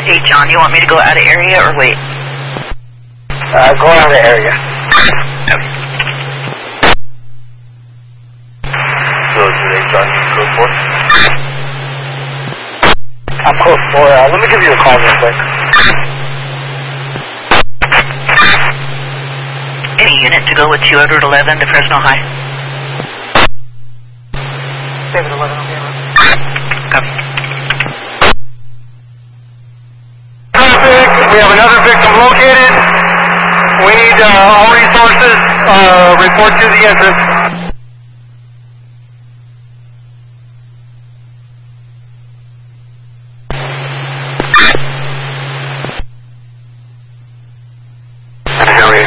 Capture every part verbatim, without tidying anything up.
Hey, John, you want me to go out of area or wait? Uh, go out of the area. Okay. So, today, John, code four? I'm code four. Uh, let me give you a call real quick. Any unit to go with two hundred eleven to Fresno High? seven eleven, okay. Copy. We have another victim located. We need uh, all resources. Uh, report to the entrance. Henry.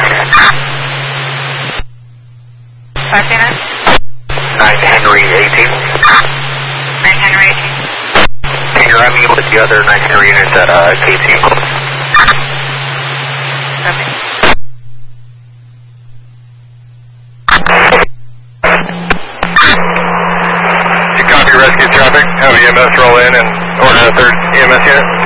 Five units? nine Henry eighteen. nine Henry eighteen. Can you run me with the other nine Henry units at uh, K T? Copy. You copy rescue traffic. Have E M S roll in and order a third E M S unit.